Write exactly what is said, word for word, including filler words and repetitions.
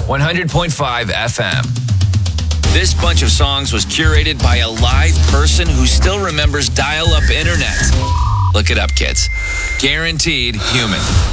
one hundred point five F M. This bunch of songs was curated by a live person who still remembers dial-up internet. Look it up, kids. Guaranteed human.